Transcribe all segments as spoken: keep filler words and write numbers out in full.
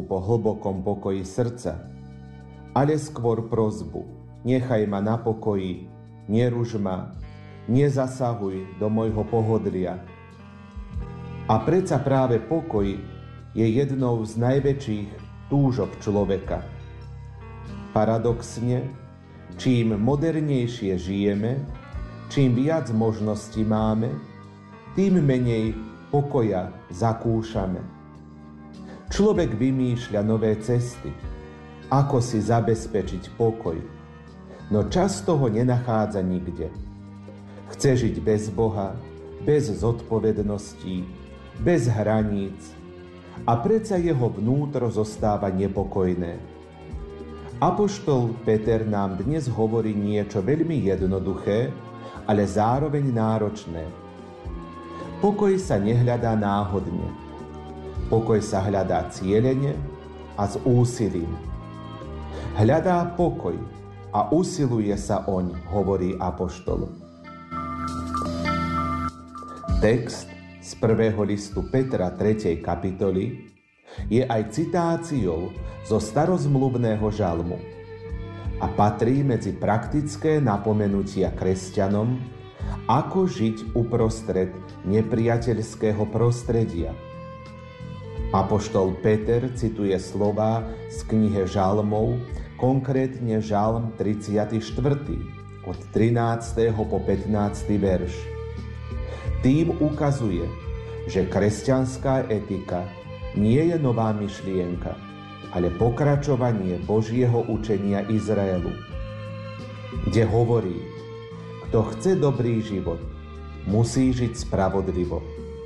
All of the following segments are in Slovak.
túžbu po hlbokom pokoji srdca, ale skôr prosbu: nechaj ma na pokoji, neruž ma, nezasahuj do môjho pohodlia. A predsa práve pokoj je jednou z najväčších túžob človeka. Paradoxne, čím modernejšie žijeme, čím viac možností máme, tým menej pokoja zakúšame. Človek vymýšľa nové cesty, ako si zabezpečiť pokoj, no často ho nenachádza nikde. Chce žiť bez Boha, bez zodpovedností, bez hraníc, a predsa jeho vnútro zostáva nepokojné. Apoštol Peter nám dnes hovorí niečo veľmi jednoduché, ale zároveň náročné. Pokoj sa nehľadá náhodne. Pokoj sa hľadá cielene a s úsilím. Hľadá pokoj a usiluje sa oň, hovorí apoštol. Text z prvého listu Petra tretej kapitoly je aj citáciou zo starozmluvného žalmu a patrí medzi praktické napomenutia kresťanom, ako žiť uprostred nepriateľského prostredia. Apoštol Peter cituje slová z knihy Žalmov, konkrétne Žalm tridsiaty štvrtý od trinásteho po pätnásty verš. Tým ukazuje, že kresťanská etika nie je nová myšlienka, ale pokračovanie Božieho učenia Izraelu, kde hovorí: kto chce dobrý život, musí žiť spravodlivo.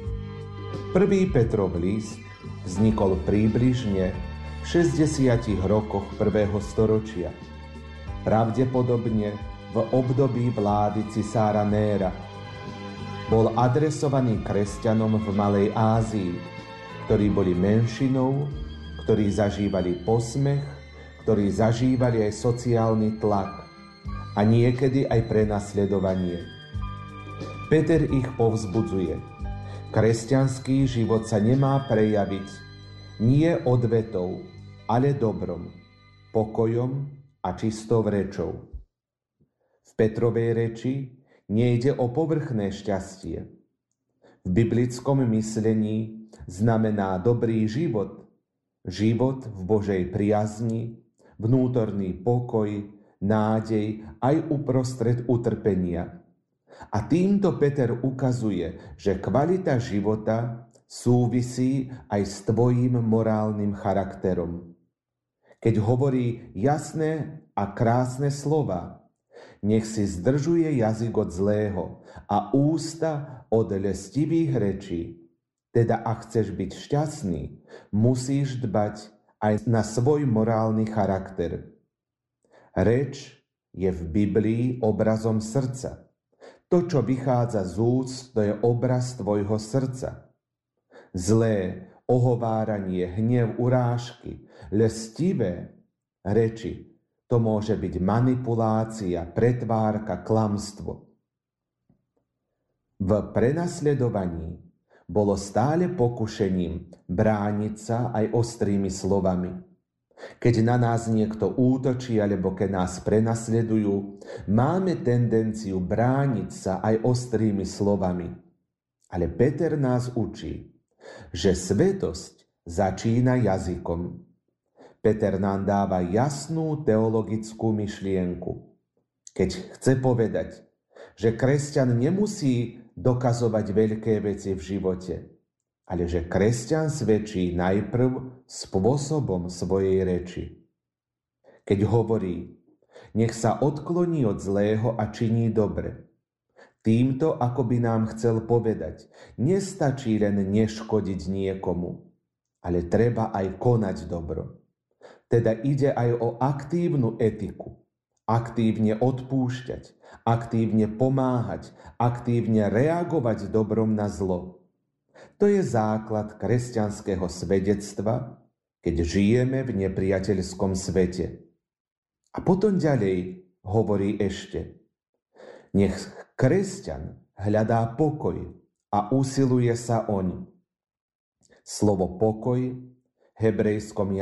Prvý Petrov list vznikol približne v šesťdesiatich rokoch prvého storočia, pravdepodobne v období vlády cisára Néra. Bol adresovaný kresťanom v Malej Ázii, ktorí boli menšinou, ktorí zažívali posmech, ktorí zažívali aj sociálny tlak a niekedy aj prenasledovanie. Peter ich povzbudzuje. Kresťanský život sa nemá prejaviť nie odvetou, ale dobrom, pokojom a čistou rečou. V Petrovej reči nejde o povrchné šťastie. V biblickom myslení znamená dobrý život, život v Božej priazni, vnútorný pokoj, nádej aj uprostred utrpenia. A týmto Peter ukazuje, že kvalita života súvisí aj s tvojím morálnym charakterom. Keď hovorí jasné a krásne slova, nech si zdržuje jazyk od zlého a ústa od lestivých rečí. Teda ak chceš byť šťastný, musíš dbať aj na svoj morálny charakter. Reč je v Biblii obrazom srdca. To, čo vychádza z úst, to je obraz tvojho srdca. Zlé ohováranie, hnev, urážky, lestivé reči, to môže byť manipulácia, pretvárka, klamstvo. V prenasledovaní bolo stále pokušením brániť sa aj ostrými slovami. Keď na nás niekto útočí alebo keď nás prenasledujú, máme tendenciu brániť sa aj ostrými slovami. Ale Peter nás učí, že svetosť začína jazykom. Peter nám dáva jasnú teologickú myšlienku, keď chce povedať, že kresťan nemusí dokazovať veľké veci v živote, ale že kresťan svedčí najprv spôsobom svojej reči. Keď hovorí, nech sa odkloní od zlého a činí dobre, týmto akoby nám chcel povedať, nestačí len neškodiť niekomu, ale treba aj konať dobro. Teda ide aj o aktívnu etiku, aktívne odpúšťať, aktívne pomáhať, aktívne reagovať dobrom na zlo. To je základ kresťanského svedectva, keď žijeme v nepriateľskom svete. A potom ďalej hovorí ešte, nech kresťan hľadá pokoj a usiluje sa oň. Slovo pokoj v hebrejskom